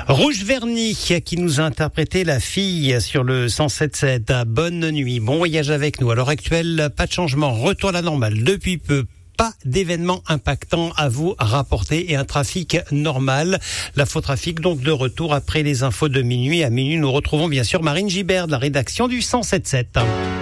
Rouge Vernis qui nous a interprété La Fille sur le 107.7. Bonne nuit, bon voyage avec nous. À l'heure actuelle, pas de changement, retour à la normale depuis peu. Pas d'événements impactants à vous rapporter et un trafic normal. L'infotrafic donc de retour après les infos de minuit. À minuit, nous retrouvons bien sûr Marine Gibert de la rédaction du 107.7.